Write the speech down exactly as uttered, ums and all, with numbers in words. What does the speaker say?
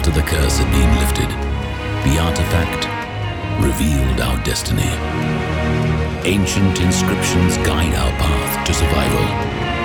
after the curse had been lifted, the artifact revealed our destiny. Ancient inscriptions guide our path to survival,